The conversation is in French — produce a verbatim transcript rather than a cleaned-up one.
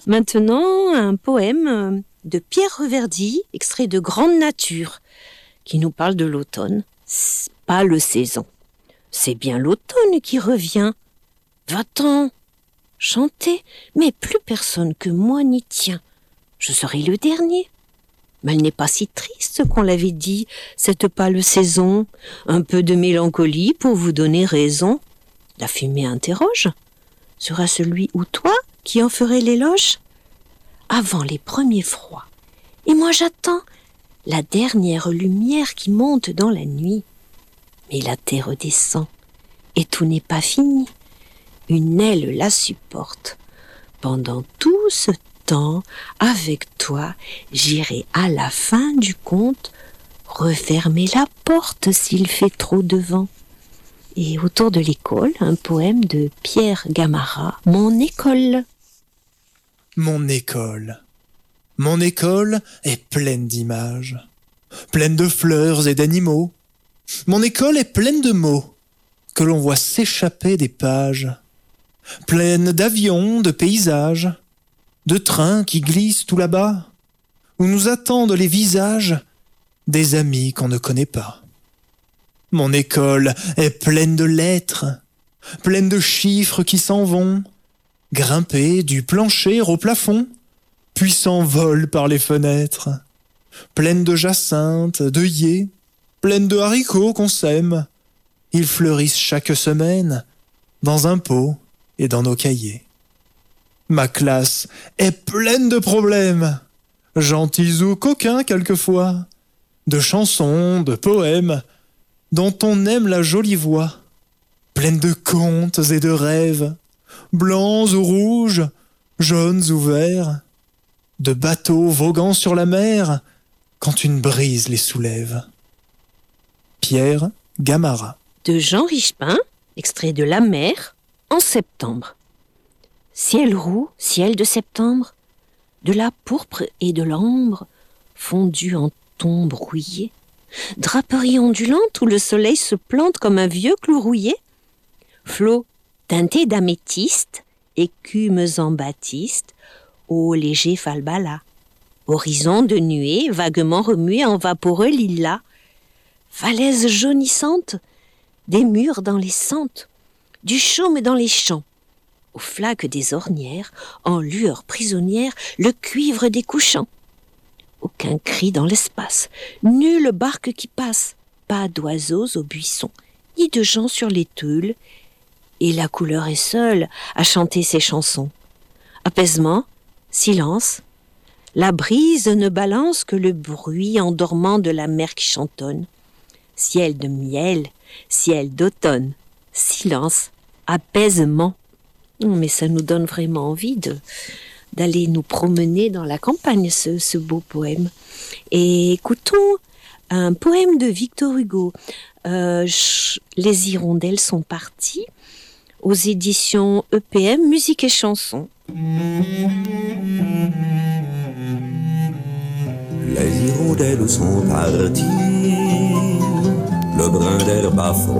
Maintenant, un poème de Pierre Reverdy, extrait de Grande Nature, qui nous parle de l'automne. C'est pas le saison, c'est bien l'automne qui revient. Va-t'en, chanter, mais plus personne que moi n'y tient. Je serai le dernier. Mais elle n'est pas si triste qu'on l'avait dit, cette pâle saison. Un peu de mélancolie pour vous donner raison. La fumée interroge. Sera celui ou toi qui en ferait l'éloge? Avant les premiers froids. Et moi j'attends la dernière lumière qui monte dans la nuit. Mais la terre descend et tout n'est pas fini. Une aile la supporte. Pendant tout ce temps, avec toi, j'irai à la fin du conte refermer la porte s'il fait trop de vent. Et autour de l'école, un poème de Pierre Gamarra, Mon école. Mon école. Mon école est pleine d'images, pleine de fleurs et d'animaux. Mon école est pleine de mots que l'on voit s'échapper des pages, pleine d'avions, de paysages, de trains qui glissent tout là-bas, où nous attendent les visages des amis qu'on ne connaît pas. Mon école est pleine de lettres, pleine de chiffres qui s'en vont, grimpés du plancher au plafond, puis s'envolent par les fenêtres, pleine de jacinthes, d'œillets, pleine de haricots qu'on sème. Ils fleurissent chaque semaine dans un pot et dans nos cahiers. Ma classe est pleine de problèmes, gentils ou coquins quelquefois, de chansons, de poèmes, dont on aime la jolie voix, pleine de contes et de rêves, blancs ou rouges, jaunes ou verts, de bateaux voguant sur la mer quand une brise les soulève. Pierre Gamarra. De Jean Richepin, extrait de La mer, en septembre. Ciel roux, ciel de septembre, de la pourpre et de l'ambre, fondu en tons brouillés, draperie ondulante où le soleil se plante comme un vieux clou rouillé, flots teintés d'améthyste, écumes en batiste, eau léger falbala, horizon de nuées vaguement remué en vaporeux lilas, falaises jaunissantes, des murs dans les sentes, du chaume dans les champs, aux flaques des ornières, en lueur prisonnière, le cuivre des couchants. Aucun cri dans l'espace, nulle barque qui passe, pas d'oiseaux aux buissons, ni de gens sur les teules, et la couleur est seule à chanter ses chansons. Apaisement, silence, la brise ne balance que le bruit endormant de la mer qui chantonne. Ciel de miel, ciel d'automne, silence, apaisement. Mais ça nous donne vraiment envie de, d'aller nous promener dans la campagne, ce, ce beau poème. Et écoutons un poème de Victor Hugo. Euh, Les hirondelles sont parties, aux éditions E P M, musique et chansons. Les hirondelles sont parties, le brin d'herbe à fond